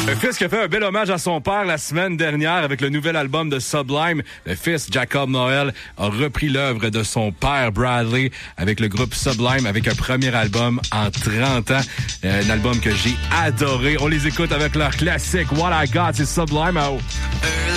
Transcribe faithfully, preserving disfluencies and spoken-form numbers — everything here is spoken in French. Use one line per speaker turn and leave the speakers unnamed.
Le fils qui a fait un bel hommage à son père la semaine dernière avec le nouvel album de Sublime. Le fils, Jacob Noel, a repris l'œuvre de son père Bradley avec le groupe Sublime, avec un premier album en trente ans. Euh, un album que j'ai adoré. On les écoute avec leur classique What I Got, c'est Sublime. Oh.